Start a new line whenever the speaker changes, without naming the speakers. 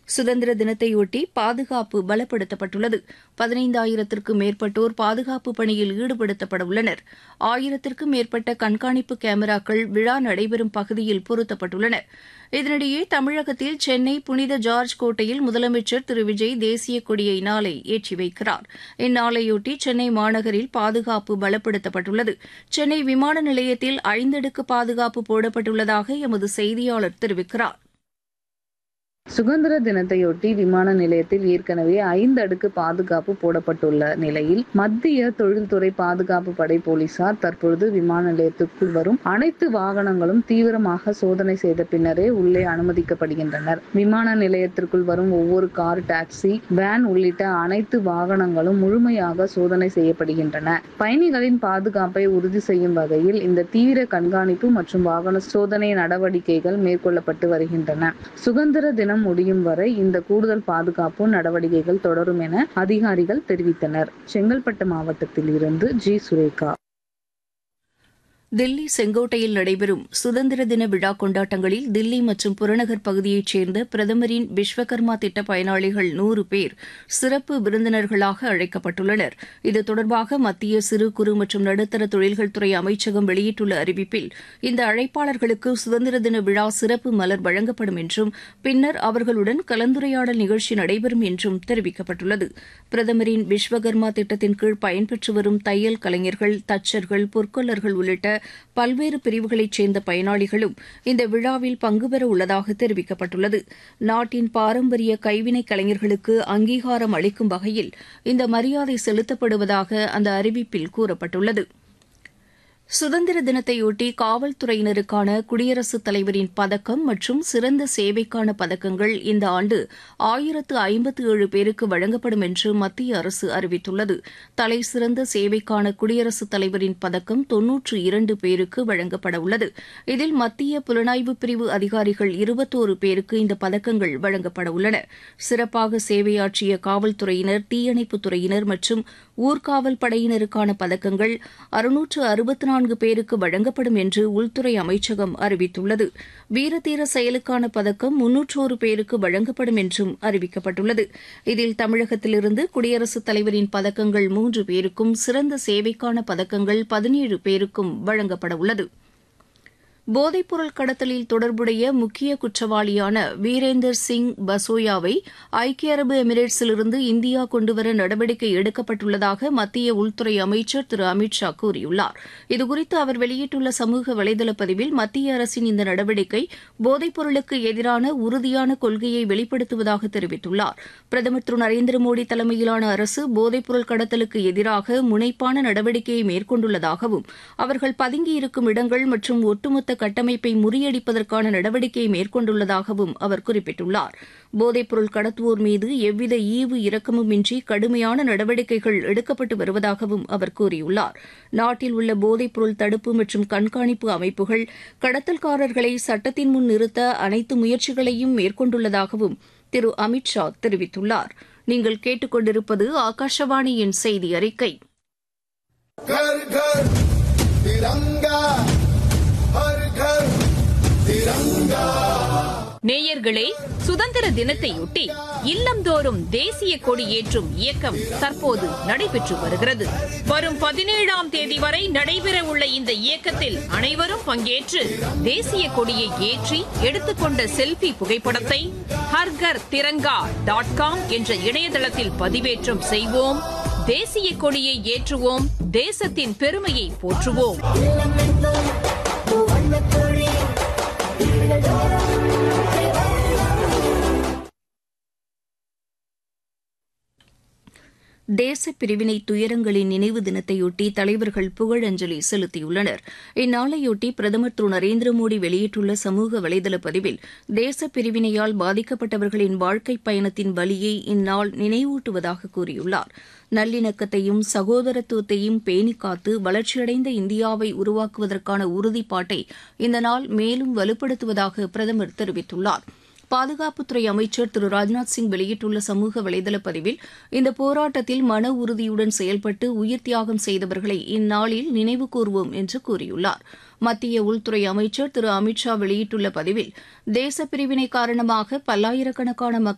சுதந்திர தினத்தையொட்டி பாதுகாப்பு பலப்படுத்தப்பட்டுள்ளது. 15,000த்திற்கும் மேற்பட்டோர் பாதுகாப்பு பணியில் ஈடுபடுத்தப்பட உள்ளனர். 1000த்திற்கும் மேற்பட்ட கண்காணிப்பு கேமராக்கள் விழா நடைபெறும் பகுதியில் பொருத்தப்பட்டுள்ளன. இதனிடையே தமிழகத்தில் சென்னை புனித ஜார்ஜ் கோட்டையில் முதலமைச்சர் திரு விஜய் தேசிய கொடியை நாளை ஏற்றி வைக்கிறார். இந்நாளையொட்டி சென்னை மாநகரில் பாதுகாப்பு பலப்படுத்தப்பட்டுள்ளது. சென்னை விமான நிலையத்தில் 5 அடுக்கு பாதுகாப்பு போடப்பட்டுள்ளதாக எமது செய்தியாளர் தெரிவிக்கிறார்.
சுதந்திர தினத்தையொட்டி விமான நிலையத்தில் ஏற்கனவே 5 அடுக்கு பாதுகாப்பு போடப்பட்டுள்ள நிலையில் மத்திய தொழில்துறை பாதுகாப்பு படை போலீசார் தற்பொழுது விமான நிலையத்திற்குள் வரும் அனைத்து வாகனங்களும் தீவிரமாக சோதனை செய்த பின்னரே உள்ளே அனுமதிக்கப்படுகின்றனர். விமான நிலையத்திற்குள் வரும் ஒவ்வொரு கார், டாக்ஸி, வேன் உள்ளிட்ட அனைத்து வாகனங்களும் முழுமையாக சோதனை செய்யப்படுகின்றன. பயணிகளின் பாதுகாப்பை உறுதி செய்யும் வகையில் இந்த தீவிர கண்காணிப்பு மற்றும் வாகன சோதனை நடவடிக்கைகள் மேற்கொள்ளப்பட்டு வருகின்றன. சுதந்திர தினம் முடியும் வரை இந்த கூடுதல் பாதுகாப்பு நடவடிக்கைகள் தொடரும் என அதிகாரிகள் தெரிவித்தனர். செங்கல்பட்டு மாவட்டத்தில் இருந்து ஜி. சுரேகா.
தில்லி செங்கோட்டையில் நடைபெறும் சுதந்திர தின விழா கொண்டாட்டங்களில் தில்லி மற்றும் புறநகர் பகுதியைச் சேர்ந்த பிரதமரின் விஸ்வகர்மா திட்ட பயனாளிகள் 100 பேர் சிறப்பு விருந்தினர்களாக அழைக்கப்பட்டுள்ளனர். இது தொடர்பாக மத்திய சிறு குறு மற்றும் நடுத்தர தொழில்கள் துறை அமைச்சகம் வெளியிட்டுள்ள அறிவிப்பில் இந்த அழைப்பாளர்களுக்கு சுதந்திர தின விழா சிறப்பு மலர் வழங்கப்படும் என்றும் பின்னர் அவர்களுடன் கலந்துரையாடல் நிகழ்ச்சி நடைபெறும் என்றும் தெரிவிக்கப்பட்டுள்ளது. பிரதமரின் விஸ்வகர்மா திட்டத்தின் கீழ் பயன்பெற்று வரும் தையல் கலைஞர்கள், தச்சர்கள், பொற்கொல்லர்கள் உள்ளிட்ட பல்வேறு பிரிவுகளைச் சேர்ந்த பயனாளிகளும் இந்த விழாவில் பங்குபெற உள்ளதாக தெரிவிக்கப்பட்டுள்ளது. நாட்டின் பாரம்பரிய கைவினைக் கலைஞர்களுக்கு அங்கீகாரம் அளிக்கும் வகையில் இந்த மரியாதை செலுத்தப்படுவதாக அந்த அறிவிப்பில் கூறப்பட்டுள்ளது. சுதந்திர தினத்தையொட்டி காவல்துறையினருக்கான குடியரசுத் தலைவரின் பதக்கம் மற்றும் சிறந்த சேவைக்கான பதக்கங்கள் இந்த ஆண்டு 1057 பேருக்கு வழங்கப்படும் என்று மத்திய அரசு அறிவித்துள்ளது. தலைசிறந்த சேவைக்கான குடியரசுத் தலைவரின் பதக்கம் 92 பேருக்கு வழங்கப்பட உள்ளது. இதில் மத்திய புலனாய்வு பிரிவு அதிகாரிகள் 21 பேருக்கு இந்த பதக்கங்கள் வழங்கப்பட உள்ளன. சிறப்பாக சேவையாற்றிய காவல்துறையினர், தீயணைப்புத் துறையினர் மற்றும் ஊர்காவல் படையினருக்கான பதக்கங்கள் 664 பேருக்கு வழங்கப்படும் என்று உள்துறை அமைச்சகம் அறிவித்துள்ளது. வீரதீர செயலுக்கான பதக்கம் 301 பேருக்கு வழங்கப்படும் என்றும் அறிவிக்கப்பட்டுள்ளது. இதில் தமிழகத்திலிருந்து குடியரசுத் தலைவரின் பதக்கங்கள் 3 பேருக்கும், சிறந்த சேவைக்கான பதக்கங்கள் 17 பேருக்கும் வழங்கப்பட உள்ளது. போதைப்பொருள் கடத்தலில் தொடர்புடைய முக்கிய குற்றவாளியான வீரேந்தர் சிங் பசோயாவை ஐக்கிய அரபு எமிரேட்ஸிலிருந்து இந்தியா கொண்டுவர நடவடிக்கை எடுக்கப்பட்டுள்ளதாக மத்திய உள்துறை அமைச்சர் திரு அமித் ஷா கூறியுள்ளார். இதுகுறித்து அவர் வெளியிட்டுள்ள சமூக வலைதள பதிவில் மத்திய அரசின் இந்த நடவடிக்கை போதைப்பொருளுக்கு எதிரான உறுதியான கொள்கையை வெளிப்படுத்துவதாக தெரிவித்துள்ளார். பிரதமர் திரு நரேந்திர மோடி தலைமையிலான அரசு போதைப்பொருள் கடத்தலுக்கு எதிராக முனைப்பான நடவடிக்கையை மேற்கொண்டுள்ளதாகவும் அவர்கள் பதுங்கியிருக்கும் இடங்கள் மற்றும் ஒட்டுமொத்த கட்டமைப்பை முறியடிப்பதற்கான நடவடிக்கையை மேற்கொண்டுள்ளதாகவும் அவர் குறிப்பிட்டுள்ளார். போதைப்பொருள் கடத்துவோர் மீது எவ்வித ஈவு இரக்கமுமின்றி கடுமையான நடவடிக்கைகள் எடுக்கப்பட்டு வருவதாகவும் அவர் கூறியுள்ளார். நாட்டில் உள்ள போதைப்பொருள் தடுப்பு மற்றும் கண்காணிப்பு அமைப்புகள் கடத்தல்காரர்களை சட்டத்தின் முன் நிறுத்த அனைத்து முயற்சிகளையும் மேற்கொண்டுள்ளதாகவும் திரு அமித் ஷா தெரிவித்துள்ளார். நீங்கள் கேட்டுக்கொண்டிருப்பது ஆகாஷவாணியின் செய்தி அறிக்கை.
நேயர்களே, சுதந்திர தினத்தையொட்டி இல்லந்தோறும் தேசிய கொடி ஏற்றும் இயக்கம் தற்போது நடைபெற்று வருகிறது. வரும் 17ஆம் தேதி வரை நடைபெறவுள்ள இந்த இயக்கத்தில் அனைவரும் பங்கேற்று தேசிய கொடியை ஏற்றி எடுத்துக்கொண்ட செல்ஃபி புகைப்படத்தை harghar-tiranga.com என்ற இணையதளத்தில் பதிவேற்றம் செய்வோம். தேசிய கொடியை ஏற்றுவோம், தேசத்தின் பெருமையை போற்றுவோம்.
தேச பிரிவினை துயரங்களின் நினைவு தினத்தையொட்டி தலைவர்கள் புகழஞ்சலி செலுத்தியுள்ளனர். இந்நாளையொட்டி பிரதமர் திரு நரேந்திர மோடி வெளியிட்டுள்ள சமூக வலைதள பதிவில் தேச பிரிவினையால் பாதிக்கப்பட்டவர்களின் வாழ்க்கைப் பயணத்தின் வலியை இந்நாள் நினைவூட்டுவதாக கூறியுள்ளார். நல்லிணக்கத்தையும் சகோதரத்துவத்தையும் பேணிக்காத்து வளர்ச்சியடைந்த இந்தியாவை உருவாக்குவதற்கான உறுதிப்பாட்டை இந்த நாள் மேலும் வலுப்படுத்துவதாக பிரதமர் தெரிவித்துள்ளார். பாதுகாப்புத்துறை அமைச்சர் திரு ராஜ்நாத் சிங் வெளியிட்டுள்ள சமூக வலைதள பதிவில் இந்த போராட்டத்தில் மன உறுதியுடன் செயல்பட்டு உயிர் தியாகம் செய்தவர்களை இந்நாளில் நினைவு கூர்வோம் என்று கூறியுள்ளார். மத்திய உள்துறை அமைச்சர் திரு அமித் ஷா வெளியிட்டுள்ள பதிவில் தேச பிரிவினை காரணமாக பல்லாயிரக்கணக்கான